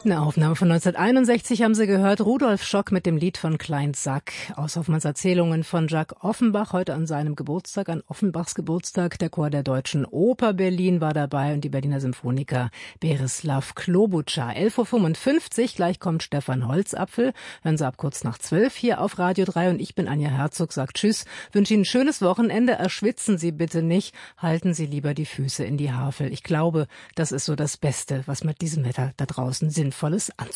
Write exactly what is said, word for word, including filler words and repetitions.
Eine Aufnahme von neunzehnhunderteinundsechzig haben Sie gehört. Rudolf Schock mit dem Lied von Klein Sack aus Hoffmanns Erzählungen von Jacques Offenbach. Heute an seinem Geburtstag, an Offenbachs Geburtstag. Der Chor der Deutschen Oper Berlin war dabei und die Berliner Symphoniker Berislav Klobuchar. elf Uhr fünfundfünfzig, gleich kommt Stefan Holzapfel. Hören Sie ab kurz nach zwölf hier auf Radio drei und ich bin Anja Herzog, sagt Tschüss. Wünsche Ihnen ein schönes Wochenende. Erschwitzen Sie bitte nicht. Halten Sie lieber die Füße in die Havel. Ich glaube, das ist so das Beste, was mit diesem Wetter da draußen Sinnvolles anzunehmen.